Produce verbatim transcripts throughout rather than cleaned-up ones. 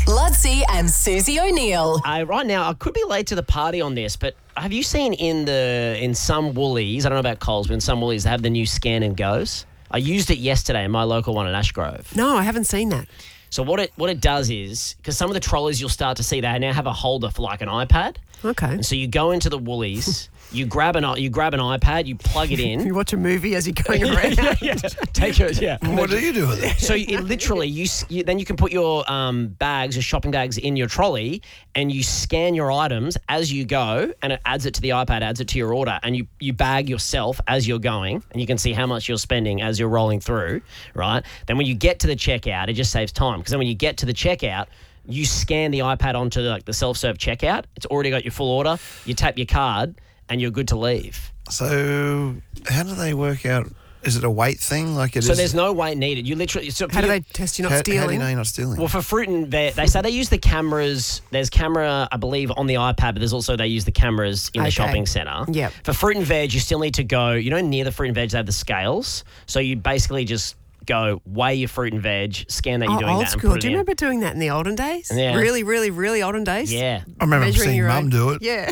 Ludsey and Susie O'Neill. Uh, right now, I could be late to the party on this, but have you seen in the in some Woolies, I don't know about Coles, but in some Woolies, they have the new Scan and Goes? I used it yesterday in my local one in Ashgrove. No, I haven't seen that. So what it what it does is, because some of the trolleys you'll start to see, they now have a holder for like an iPad. Okay. And so you go into the Woolies, you grab an you grab an iPad, you plug it in. You watch a movie as you're going around. yeah, yeah. Take it, yeah. What do you do with it? So it literally, you, you then you can put your um, bags, your shopping bags in your trolley, and you scan your items as you go, and it adds it to the iPad, adds it to your order, and you, you bag yourself as you're going, and you can see how much you're spending as you're rolling through, right? Then when you get to the checkout, it just saves time, because then when you get to the checkout, you scan the iPad onto like the self-serve checkout. It's already got your full order. You tap your card, and you're good to leave. So how do they work out? Is it a weight thing? Like it so is? there's no weight needed. You literally. So How do they test you're not how, stealing? How do you know you're not stealing? Well, for fruit and veg, they say they use the cameras. There's camera, I believe, on the iPad, but there's also they use the cameras in the Okay. shopping centre. Yep. For fruit and veg, you still need to go. You know, near the fruit and veg, they have the scales. So you basically just go weigh your fruit and veg, scan that you're Oh, doing old that, school. and put Do it you in. remember doing that in the olden days? Yeah. Really, really, really olden days? Yeah. I remember Measuring seeing your Mum own- do it. Yeah.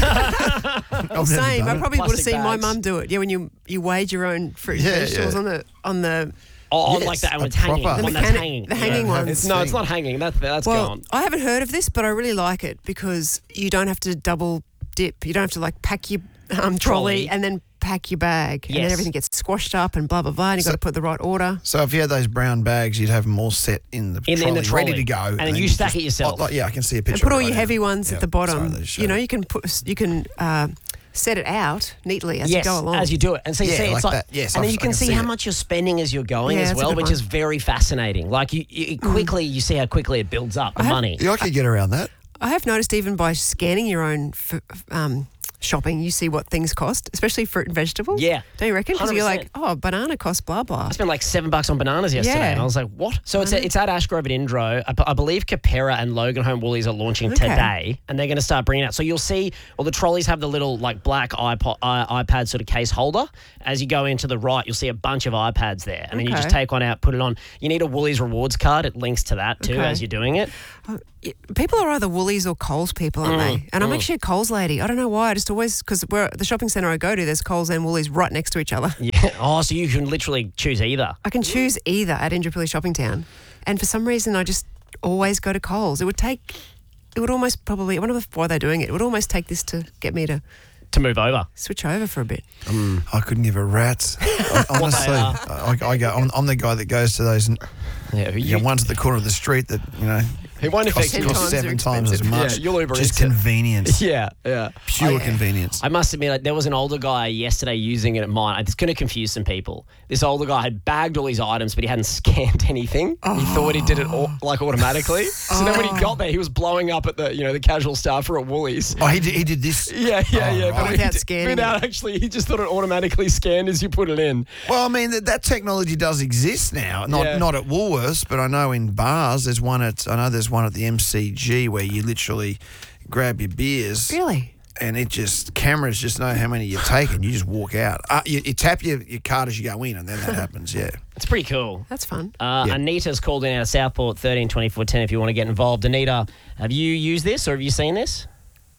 I've never Same. done I it. probably would have Plastic seen my bags. mum do it. Yeah, when you you weighed your own fruit and Yeah, vegetables yeah. on the on the. Oh, Yes, like that a when it's hanging. proper- One The that's mechanic- hanging. the hanging ones. It's, no, it's not hanging. That's that's Well, gone. I haven't heard of this, but I really like it because you don't have to double dip. You don't have to like pack your um, trolley, Trolley. and then pack your bag, and then Yes. everything gets squashed up and blah blah blah. And you've So- got to put the right order. So if you had those brown bags, you'd have them all set in the, In- in trolley, the trolley. ready to go. And then you you stack just- it yourself. Oh, like, yeah, I can see a picture. And put of all it your right heavy now. ones Yeah, at the bottom. sorry, they just you know, showed. you can put you can uh, set it out neatly as yes, you go along. as you do it. And so you Yeah, see, it's like like, that. Yes, and then I've- you I can can see see how it. much you're spending as you're going Yeah, as that's a well, good which one. is very fascinating. Like you, you quickly, you see how quickly it builds up the have- money. Yeah, I could get around that. I have noticed even by scanning your own f- um, shopping, you see what things cost, especially fruit and vegetables. Yeah. Don't you reckon? Because you're like, one hundred oh, banana costs blah blah. I spent like seven bucks on bananas yesterday, Yeah. and I was like, "What?" So it's at, it's at Ashgrove at Indro. I, I believe Capera and Loganholme Woolies are launching Okay. today, and they're going to start bringing it out. So you'll see, well, the trolleys have the little like black iPod, i iPad sort of case holder. As you go into the right, you'll see a bunch of iPads there, and then you Okay. just take one out, put it on. You need a Woolies rewards card. It links to that too Okay. as you're doing it. People are either Woolies or Coles people, aren't they? And I'm actually a Coles lady. I don't know why. I just always, because we're the shopping centre I go to, there's Coles and Woolies right next to each other. Yeah. Oh, so you can literally choose either. I can choose either at Indooroopilly Shopping Town. And for some reason, I just always go to Coles. It would take, it would almost probably, I wonder why they're doing it. It would almost take this to get me to To move over. switch over for a bit. I couldn't give a rat's. I- Honestly, are. I, I go. I'm, I'm the guy that goes to those. Yeah, You know, ones at the corner of the street that you know It won't affect cost, you. Ten cost times seven are times as expensive. much. Yeah, you'll Uber Just Eats it. convenience, Yeah, yeah. pure I- convenience. I must admit, like, there was an older guy yesterday using it at mine. It's going to confuse some people. This older guy had bagged all his items, but he hadn't scanned anything. Oh. He thought he did it all, like automatically. So then when he got there, he was blowing up at the you know the casual staffer at Woolies. Oh, he did, he did this. Yeah, yeah, Oh, yeah. right. he Without did- scanning Without actually, he just thought it automatically scanned as you put it in. Well, I mean that, that technology does exist now. Not Yeah. not at Woolworths, but I know in bars there's one at I know there's one at the M C G where you literally grab your beers. Really? And it just, cameras just know how many you've taken. You just walk out. Uh, you, you tap your, your card as you go in, and then that happens, yeah. It's pretty cool. That's fun. Uh, Yeah. Anita's called in out of Southport, thirteen twenty-four ten if you want to get involved. Anita, have you used this or have you seen this?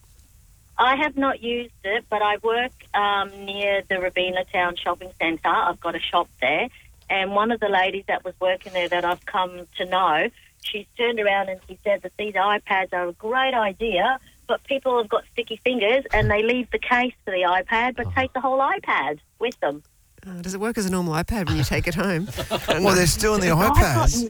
I have not used it, but I work um, near the Rabina Town Shopping Centre. I've got a shop there. And one of the ladies that was working there that I've come to know, she's turned around and she said that these iPads are a great idea, but people have got sticky fingers and they leave the case for the iPad but take the whole iPad with them. Uh, does it work as a normal iPad when you take it home? Well, they're still in the I've got, iPads.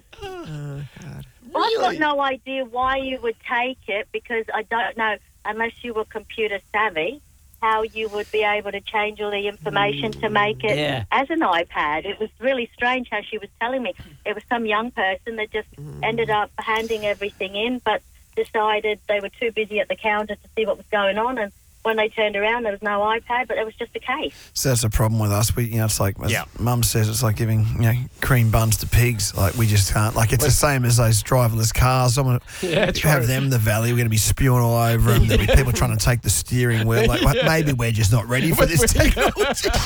I've got no idea why you would take it because I don't know, unless you were computer savvy, how you would be able to change all the information to make it Yeah. as an iPad. It was really strange how she was telling me. It was some young person that just ended up handing everything in but decided they were too busy at the counter to see what was going on, and when they turned around there was no iPad, but it was just a case. So that's a problem with us. We, you know, it's like, as Yeah. Mum says, it's like giving, you know, cream buns to pigs. Like, we just can't. Like, it's the same as those driverless cars. Someone Yeah, true. have them the valley. We're going to be spewing all over them. There'll be people trying to take the steering wheel. Like, well, maybe we're just not ready for this technology.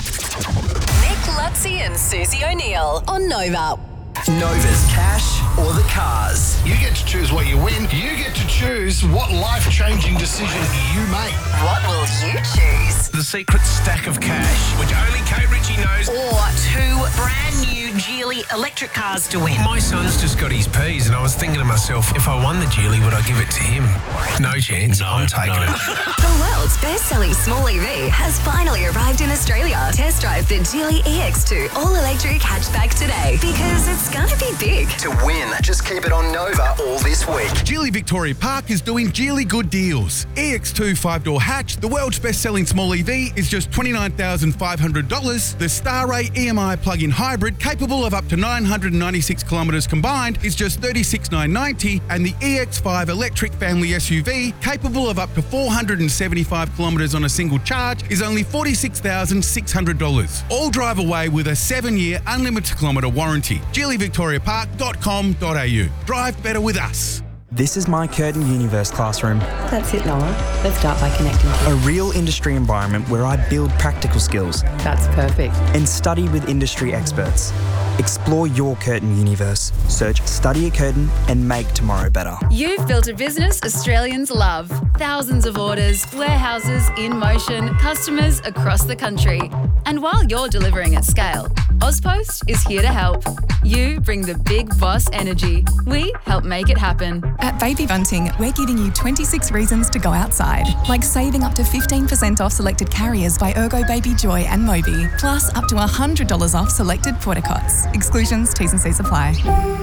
Nick Ludsey and Susie O'Neill on Nova. Nova's cash or the cars. You get to choose what you win. time, you get to choose what life-changing decision you make. What will you choose? The secret stack of cash, which only Kate Ritchie knows. Or two brand new Geely electric cars to win. My son's just got his P's, and I was thinking to myself, if I won the Geely, would I give it to him? No chance. No, I'm taking no. it. The world's best-selling small E V has finally arrived in Australia. Test drive the Geely E X two all-electric hatchback today, because it's gonna be big. To win, just keep it on Nova all this week. Geely Victoria Park is doing Geely good deals. E X two five-door hatch, the world's best-selling small E V, is just twenty-nine thousand five hundred dollars. The Starray E M I plug-in hybrid, capable of up to nine hundred ninety-six kilometres combined, is just thirty-six thousand nine hundred ninety dollars, and the E X five electric family S U V, capable of up to four hundred seventy-five kilometres on a single charge, is only forty-six thousand six hundred dollars. All drive away with a seven-year unlimited kilometre warranty. geely victoria park dot com dot a u. Drive better with us. This is my Curtin Universe classroom. That's it, Noah. Let's start by connecting. A real industry environment where I build practical skills. That's perfect. And study with industry experts. Explore your Curtin universe. Search Study at Curtin and make tomorrow better. You've built a business Australians love. Thousands of orders, warehouses in motion, customers across the country. And while you're delivering at scale, Ozpost is here to help. You bring the big boss energy. We help make it happen. At Baby Bunting, we're giving you twenty-six reasons to go outside, like saving up to fifteen percent off selected carriers by Ergo Baby Joy and Moby, plus up to one hundred dollars off selected portacots. Exclusions, T's and C's apply.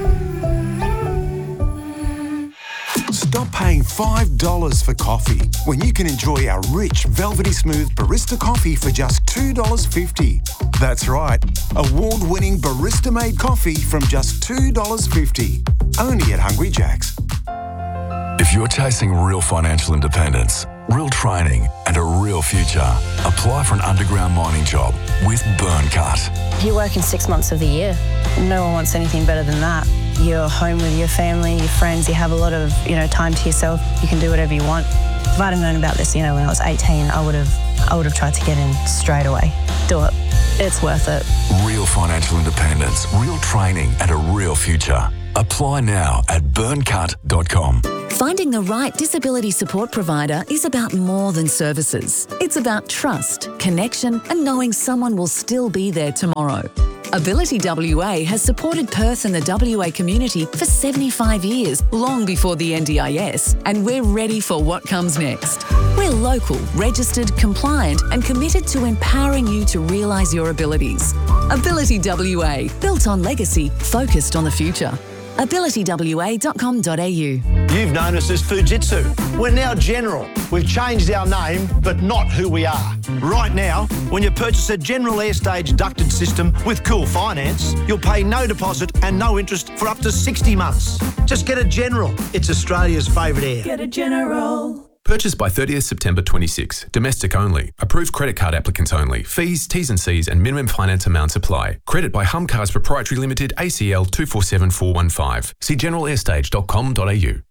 Stop paying five dollars for coffee when you can enjoy our rich, velvety smooth barista coffee for just two dollars fifty. That's right, award-winning barista-made coffee from just two dollars fifty. Only at Hungry Jack's. If you're chasing real financial independence, real training and a real future, apply for an underground mining job with Burncut. You work in six months of the year. No one wants anything better than that. You're home with your family, your friends, you have a lot of, you know, time to yourself. You can do whatever you want. If I'd have known about this, you know, when I was eighteen, I would have I would have tried to get in straight away. Do it. It's worth it. Real financial independence, real training and a real future. Apply now at burncut dot com. Finding the right disability support provider is about more than services. It's about trust, connection, and knowing someone will still be there tomorrow. Ability W A has supported Perth and the W A community for seventy-five years, long before the N D I S, and we're ready for what comes next. We're local, registered, compliant, and committed to empowering you to realise your abilities. Ability W A, built on legacy, focused on the future. ability w a dot com dot a u. You've known us as Fujitsu. We're now General. We've changed our name, but not who we are. Right now, when you purchase a General Airstage ducted system with Cool Finance, you'll pay no deposit and no interest for up to sixty months. Just get a General. It's Australia's favourite air. Get a General. Purchase by thirtieth September twenty-six. Domestic only. Approved credit card applicants only. Fees, T's and C's and minimum finance amounts apply. Credit by Humcars Proprietary Limited, A C L two four seven four one five. See general airstage dot com dot a u.